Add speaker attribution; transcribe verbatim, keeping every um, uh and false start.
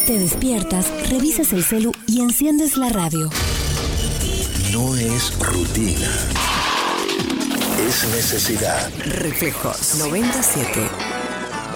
Speaker 1: Te despiertas, revisas el celu y enciendes la radio.
Speaker 2: No es rutina. Es necesidad.
Speaker 3: Reflejos noventa y siete.